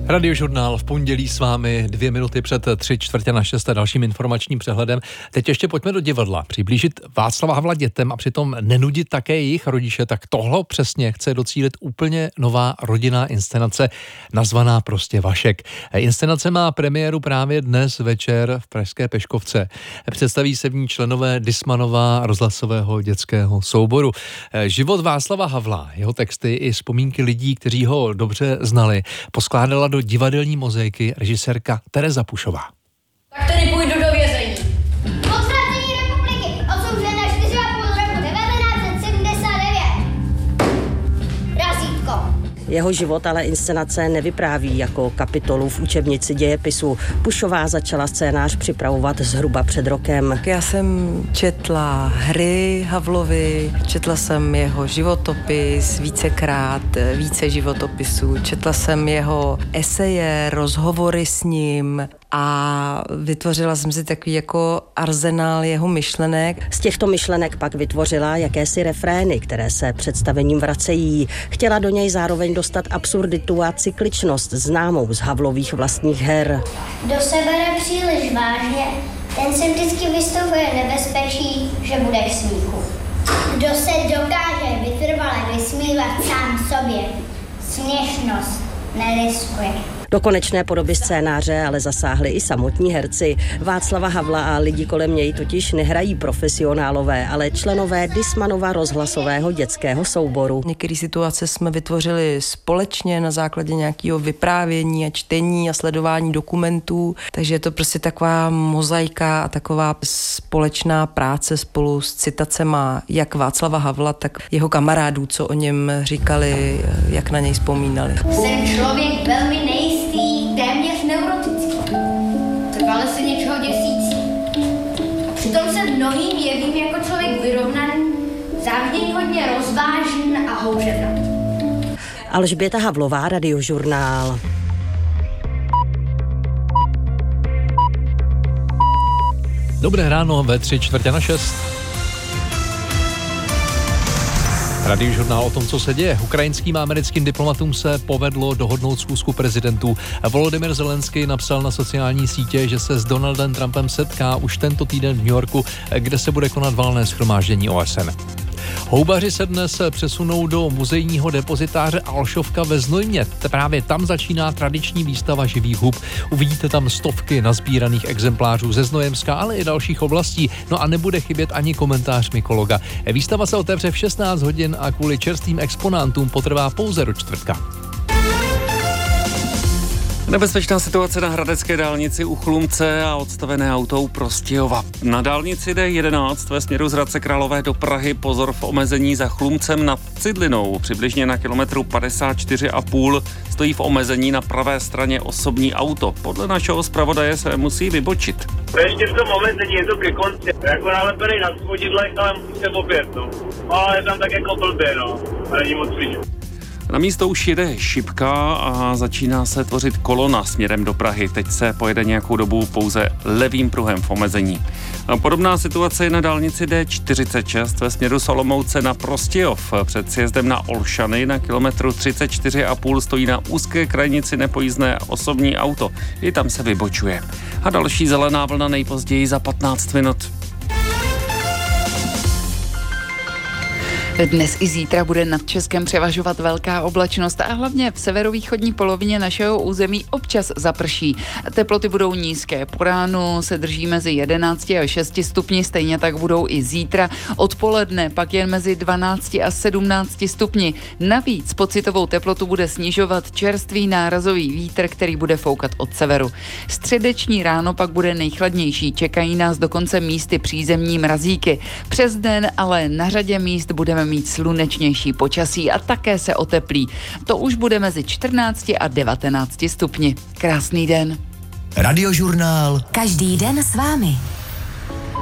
Radiožurnál v pondělí s vámi 2 minuty před 5:45 dalším informačním přehledem. Teď ještě pojďme do divadla. Přiblížit Václava Havla dětem a přitom nenudit také jejich rodiče. Tak tohle přesně chce docílit úplně nová rodinná inscenace nazvaná prostě Vašek. Inscenace má premiéru právě dnes večer v pražské Peškovce. Představí se v ní členové Dismanova rozhlasového dětského souboru. Život Václava Havla, jeho texty i vzpomínky lidí, kteří ho dobře znali, poskládala do divadelní mozaiky režisérka Tereza Pušová. Tak tedy půjdu do vězení. Odvrácení republiky, odsouzen na 4,5 roku 1979. Razítko. Jeho život ale inscenace nevypráví jako kapitolu v učebnici dějepisu. Pušová začala scénář připravovat zhruba před rokem. Já jsem četla hry Havlovi, četla jsem jeho životopis vícekrát, více životopisů, četla jsem jeho eseje, rozhovory s ním a vytvořila jsem si takový jako arzenál jeho myšlenek. Z těchto myšlenek pak vytvořila jakési refrény, které se představením vracejí. Chtěla do něj zároveň dostat absurditu a cykličnost známou z Havlových vlastních her. Kdo se bere příliš vážně, ten si vždycky vystavuje nebezpečí, že bude k smíchu. Kdo se dokáže vytrvale vysmívat sám sobě, směšnost neriskuje. Do konečné podoby scénáře ale zasáhli i samotní herci. Václava Havla a lidi kolem něj totiž nehrají profesionálové, ale členové Dismanova rozhlasového dětského souboru. Některé situace jsme vytvořili společně na základě nějakého vyprávění a čtení a sledování dokumentů, takže je to prostě taková mozaika a taková společná práce spolu s citacema jak Václava Havla, tak jeho kamarádů, co o něm říkali, jak na něj vzpomínali. Jsem člověk velmi nejistý, téměř neurotický. Trvale se něčeho děsící. Přitom se mnohým jevím jako člověk vyrovnaný, záviděníhodně rozvážný a houževnatý. Alžběta Havlová, Radiožurnál. Dobré ráno ve 5:45. Radiožurnál o tom, co se děje. Ukrajinským a americkým diplomatům se povedlo dohodnout schůzku prezidentů. Volodymyr Zelenský napsal na sociální sítě, že se s Donaldem Trumpem setká už tento týden v New Yorku, kde se bude konat valné shromáždění OSN. Houbaři se dnes přesunou do muzejního depozitáře Alšovka ve Znojmě. Právě tam začíná tradiční výstava živých hub. Uvidíte tam stovky nazbíraných exemplářů ze Znojemska, ale i dalších oblastí. No a nebude chybět ani komentář mykologa. Výstava se otevře v 16 hodin a kvůli čerstvým exponátům potrvá pouze do čtvrtka. Nebezpečná situace na hradecké dálnici u Chlumce a odstavené auto u Prostějova. Na dálnici D11 ve směru z Hradce Králové do Prahy pozor v omezení za Chlumcem nad Cidlinou. Přibližně na kilometru 54,5 stojí v omezení na pravé straně osobní auto. Podle našeho zpravodaje se musí vybočit. Ještě v tom omezení je to ke konci. Jako nalepený na svodidlech, ale musí se opět, no. Ale je tam tak jako blbě, no. A není moc vidět. Na místo už jede šipka a začíná se tvořit kolona směrem do Prahy. Teď se pojede nějakou dobu pouze levým pruhem v omezení. Podobná situace je na dálnici D46 ve směru z Olomouce na Prostějov. Před sjezdem na Olšany na kilometru 34,5 stojí na úzké krajnici nepojízdné osobní auto. I tam se vybočuje. A další zelená vlna nejpozději za 15 minut. Dnes i zítra bude nad Českem převažovat velká oblačnost a hlavně v severovýchodní polovině našeho území občas zaprší. Teploty budou nízké. Po ránu se drží mezi 11 a 6 stupni, stejně tak budou i zítra. Odpoledne pak jen mezi 12 a 17 stupni. Navíc pocitovou teplotu bude snižovat čerstvý nárazový vítr, který bude foukat od severu. Středeční ráno pak bude nejchladnější. Čekají nás dokonce místy přízemní mrazíky. Přes den ale na řadě míst budeme mít slunečnější počasí a také se oteplí. To už bude mezi 14 a 19 stupni. Krásný den. Radiožurnál. Každý den s vámi.